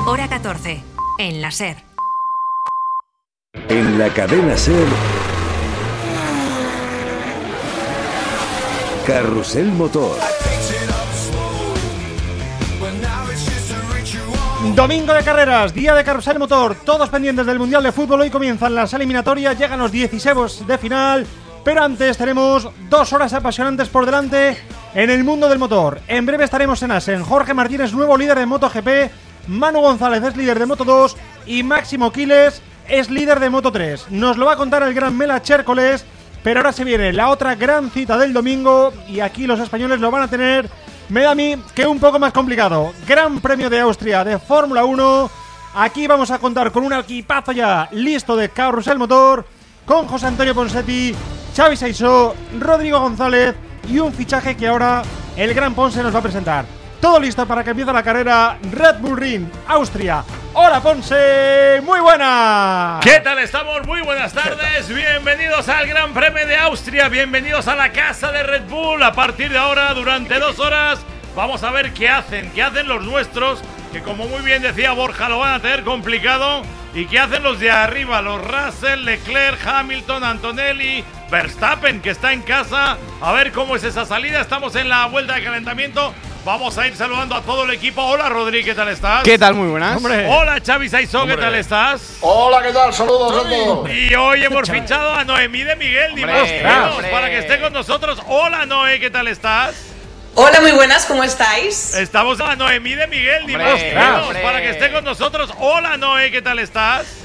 Hora 14, en la SER. En la cadena SER, Carrusel Motor. Domingo de carreras, día de Carrusel Motor, todos pendientes del Mundial de Fútbol. Hoy comienzan las eliminatorias, llegan los 16 de final, pero antes tenemos 2 horas apasionantes por delante en el mundo del motor. En breve estaremos en Asen. Jorge Martínez, nuevo líder de MotoGP, Manu González es líder de Moto2 y Máximo Quiles es líder de Moto3. Nos lo va a contar el gran Mela Chércoles, pero ahora se viene la otra gran cita del domingo y aquí los españoles lo van a tener, me da a mí, que un poco más complicado. Gran Premio de Austria de Fórmula 1. Aquí vamos a contar con un equipazo ya listo de Carrusel Motor, con José Antonio Ponsetti, Xavi Saisó, Rodrigo González y un fichaje que ahora el gran Ponce nos va a presentar. Todo listo para que empiece la carrera Red Bull Ring, Austria. ¡Hola, Ponce! ¡Muy buenas! ¿Qué tal estamos? Muy buenas tardes. Bienvenidos al Gran Premio de Austria. Bienvenidos a la casa de Red Bull. A partir de ahora, durante 2 horas, vamos a ver qué hacen los nuestros, que como muy bien decía Borja, lo van a tener complicado. Y qué hacen los de arriba, los Russell, Leclerc, Hamilton, Antonelli, Verstappen, que está en casa. A ver cómo es esa salida. Estamos en la vuelta de calentamiento. Vamos a ir saludando a todo el equipo. Hola, Rodri, ¿qué tal estás? ¿Qué tal? Muy buenas. Hombre. Hola, Xavi Saisó, ¿qué tal estás? Hola, ¿qué tal? Saludos a todos. Y hoy hemos fichado a Noemí de Miguel, ni más ni menos, para que esté con nosotros. Hola, Noé, ¿qué tal estás? Hola, muy buenas, ¿cómo estáis? Estamos a Noemí de Miguel, ni más ni menos, para que esté con nosotros. Hola, Noé, ¿qué tal estás?